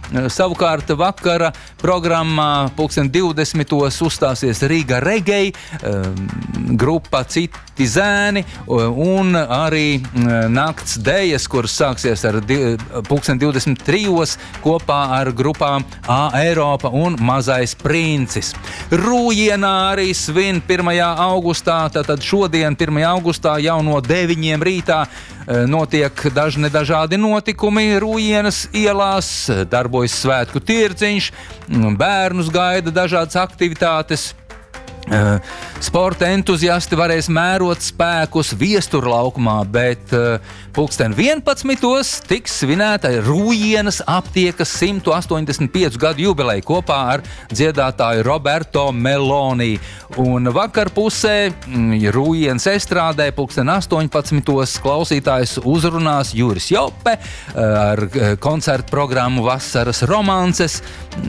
Savukārt vakara programmā 20. uzstāsies Riga Reggae, grupa Citi zēni un arī nakts dejas, kuras sāksies ar 2023. kopā ar grupām A Eiropa un Mazais princis. Rūjienā arī svin 1. augustā, tātad šodien 1. augustā jau no 9 rītā notiek dažādi notikumi Rūjienas ielās, darbojas svētku tirdziņš, bērnus gaida dažādas aktivitātes. Sporta entuziasti varēs mērot spēkus Viesturlaukumā, bet 11. tiks svinēta Rūjienas aptiekas 185 gadu jubileja kopā ar dziedātāju Roberto Meloni. Un vakarpusē Rūjienas estrādē 18. klausītājs uzrunās Juris Jope ar koncertu programmu Vasaras romances.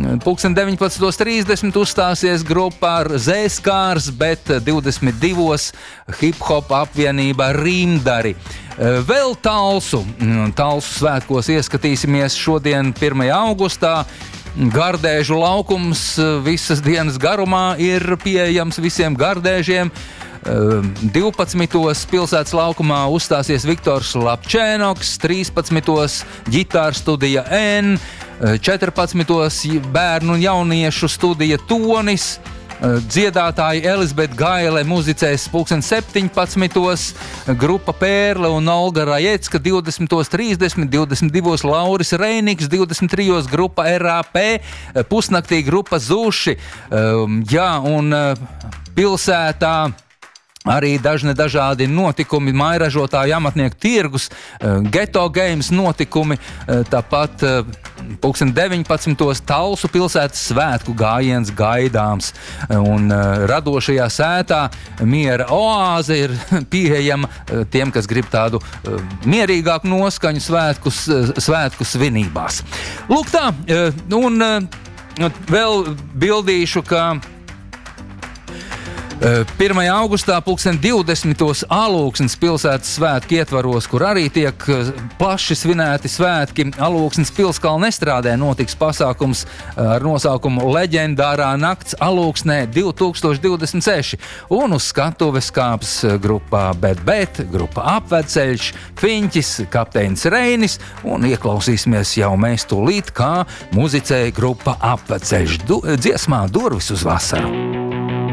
19.30 uzstāsies grupa ar Zēskārs, bet 22. hip-hop apvienība Rīmdari. Vēl Talsu svētkos ieskatīsimies šodien 1. augustā. Gardēžu laukums visas dienas garumā ir pieejams visiem gardēžiem. 12. pilsētas laukumā uzstāsies Viktors Lapčēnoks, 13. ģitāra studija N, 14. bērnu un jauniešu studija Tonis, dziedātāji Elizabete Gaile muzicēs 17. grupa Pērle un Olga Rajecka 20.30, 22. Lauris Reiniks, 23. grupa RAP, pusnaktī grupa Zuši, un pilsētā arī dažādi notikumi, mājražotāju amatnieku tirgus, Geto Games notikumi, tāpat 19. Talsu pilsētas svētku gājiens gaidāms. Un radošajā sētā miera oāze ir pieejama tiem, kas grib tādu mierīgāku noskaņu svētku svinībās. Lūk tā, un vēl bildīšu, ka 1. augustā 20. Alūksnes pilsētas svētku ietvaros, kur arī tiek plaši svinēti svētki, Alūksnes pilskalna estrādē notiks pasākums ar nosaukumu Leģendārā nakts Alūksnē 2026. Un uz skatuves kāps grupā Bet, grupa Apvedceļš, Fiņķis, kapteinis Reinis, un ieklausīsimies jau mēs tūlīt, kā muzicēja grupa Apvedceļš dziesmā Durvis uz vasaru.